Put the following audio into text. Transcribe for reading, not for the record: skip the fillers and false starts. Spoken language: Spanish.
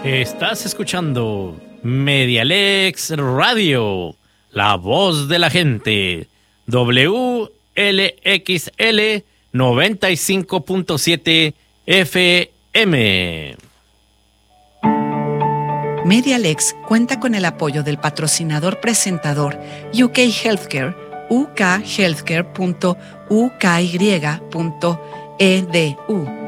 Estás escuchando Medialex Radio, la voz de la gente. WLXL 95.7 FM. Medialex cuenta con el apoyo del patrocinador presentador UK Healthcare, ukhealthcare.uky.edu.